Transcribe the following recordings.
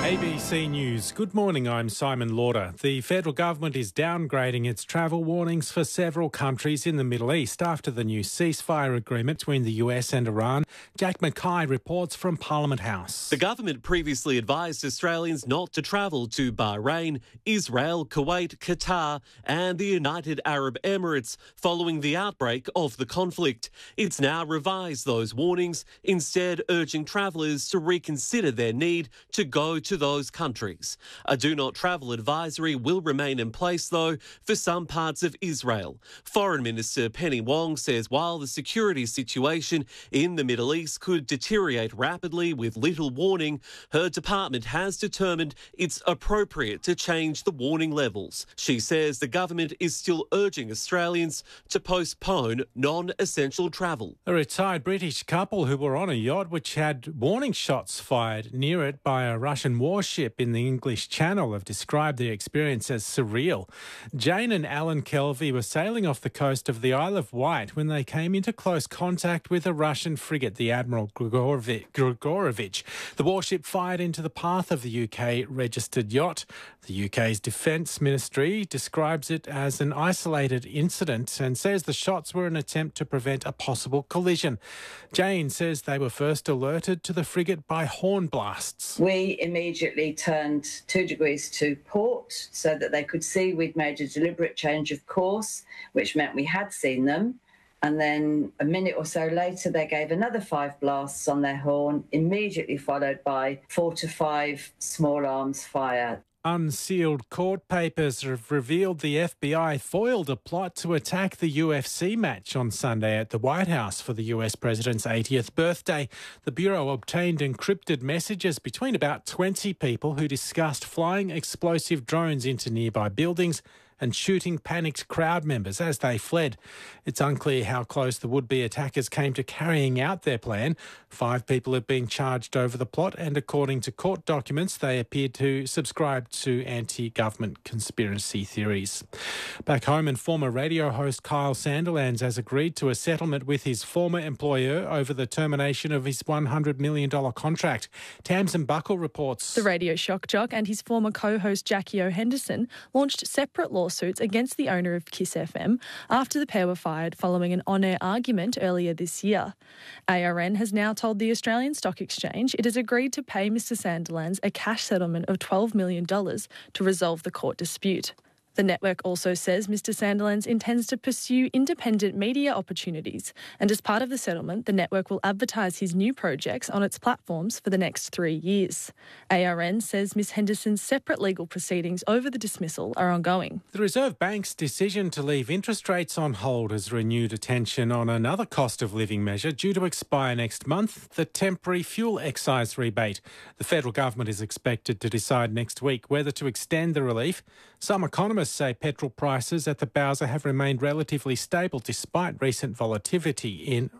ABC News. Good morning, I'm Simon Lauder. The federal government is downgrading its travel warnings for several countries in the Middle East after the new ceasefire agreement between the US and Iran. Jack Mackay reports from Parliament House. The government previously advised Australians not to travel to Bahrain, Israel, Kuwait, Qatar and the United Arab Emirates following the outbreak of the conflict. It's now revised those warnings, instead urging travellers to reconsider their need to go to those countries. A do not travel advisory will remain in place, though, for some parts of Israel. Foreign Minister Penny Wong says while the security situation in the Middle East could deteriorate rapidly with little warning, her department has determined it's appropriate to change the warning levels. She says the government is still urging Australians to postpone non-essential travel. A retired British couple who were on a yacht which had warning shots fired near it by a Russian warship in the English Channel have described their experience as surreal. Jane and Alan Kelvey were sailing off the coast of the Isle of Wight when they came into close contact with a Russian frigate, the Admiral Grigorovich. The warship fired into the path of the UK-registered yacht. The UK's Defence Ministry describes it as an isolated incident and says the shots were an attempt to prevent a possible collision. Jane says they were first alerted to the frigate by horn blasts. We immediately turned 2 degrees to port so that they could see we'd made a deliberate change of course, which meant we had seen them. And then a minute or so later, they gave another 5 blasts on their horn, immediately followed by 4 to 5 small arms fire. Unsealed court papers have revealed the FBI foiled a plot to attack the UFC match on Sunday at the White House for the US president's 80th birthday. The Bureau obtained encrypted messages between about 20 people who discussed flying explosive drones into nearby buildings and shooting panicked crowd members as they fled. It's unclear how close the would-be attackers came to carrying out their plan. 5 people have been charged over the plot, and according to court documents, they appeared to subscribe to anti-government conspiracy theories. Back home, and former radio host Kyle Sandilands has agreed to a settlement with his former employer over the termination of his $100 million contract. Tamsin Buckle reports. The radio shock jock and his former co-host Jackie O. Henderson launched separate lawsuits against the owner of Kiss FM after the pair were fired following an on-air argument earlier this year. ARN has now told the Australian Stock Exchange it has agreed to pay Mr Sandilands a cash settlement of $12 million to resolve the court dispute. The network also says Mr Sandilands intends to pursue independent media opportunities, and as part of the settlement, the network will advertise his new projects on its platforms for the next 3 years. ARN says Ms Henderson's separate legal proceedings over the dismissal are ongoing. The Reserve Bank's decision to leave interest rates on hold has renewed attention on another cost of living measure due to expire next month, the temporary fuel excise rebate. The federal government is expected to decide next week whether to extend the relief. Some economists say petrol prices at the Bowser have remained relatively stable despite recent volatility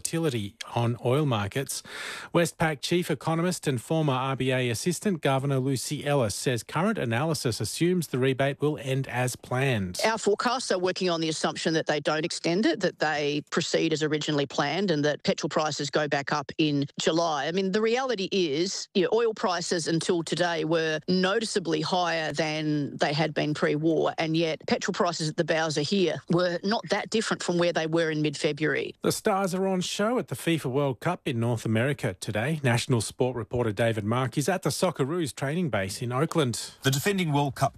on oil markets. Westpac chief economist and former RBA assistant governor Lucy Ellis says current analysis assumes the rebate will end as planned. Our forecasts are working on the assumption that they don't extend it, that they proceed as originally planned and that petrol prices go back up in July. I mean, the reality is, oil prices until today were noticeably higher than they had been pre-war, and yet petrol prices at the Bowser here were not that different from where they were in mid-February. The Stars are on show at the FIFA World Cup in North America today. National Sport reporter David Mark is at the Socceroos training base in Oakland. The defending World Cup